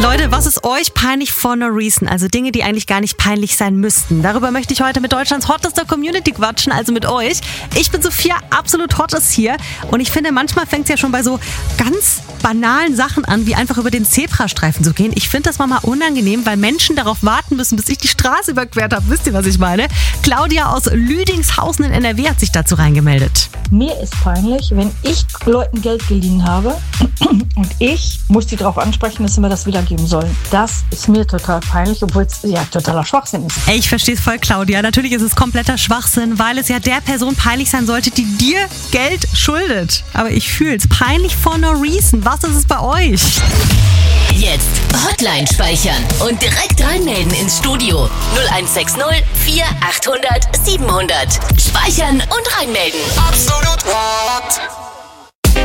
Leute, was ist euch peinlich for no reason? Also Dinge, die eigentlich gar nicht peinlich sein müssten. Darüber möchte ich heute mit Deutschlands hottester Community quatschen, also mit euch. Ich bin Sophia, absolut hottest hier. Und ich finde, manchmal fängt es ja schon bei so ganz banalen Sachen an, wie einfach über den Zebrastreifen zu gehen. Ich finde das manchmal unangenehm, weil Menschen darauf warten müssen, bis ich die Straße überquert habe. Wisst ihr, was ich meine? Claudia aus Lüdingshausen in NRW hat sich dazu reingemeldet. Mir ist peinlich, wenn ich Leuten Geld geliehen habe und ich muss die darauf ansprechen, dass sie mir das wiedergeben sollen. Das ist mir total peinlich, obwohl es ja totaler Schwachsinn ist. Ey, ich verstehe es voll, Claudia. Natürlich ist es kompletter Schwachsinn, weil es ja der Person peinlich sein sollte, die dir Geld schuldet. Aber ich fühle es. Peinlich for no reason. Was ist es bei euch? Jetzt Hotline speichern und direkt reinmelden ins Studio 0160 4800 700. Speichern und reinmelden. Absolut Hot.